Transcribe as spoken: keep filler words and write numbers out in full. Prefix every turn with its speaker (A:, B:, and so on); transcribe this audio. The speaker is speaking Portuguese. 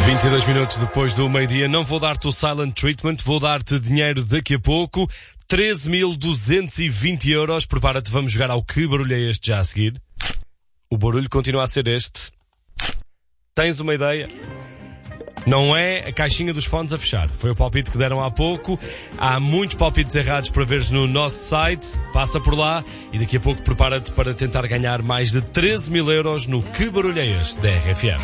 A: vinte e dois minutos depois do meio-dia, não vou dar-te o silent treatment, vou dar-te dinheiro daqui a pouco. treze mil duzentos e vinte euros. Prepara-te, vamos jogar ao Que Barulho é Este já a seguir. O barulho continua a ser este. Tens uma ideia? Não é a caixinha dos fones a fechar. Foi o palpite que deram há pouco. Há muitos palpites errados para veres no nosso site. Passa por lá e daqui a pouco prepara-te para tentar ganhar mais de treze mil euros no Que Barulho é Este da R F M.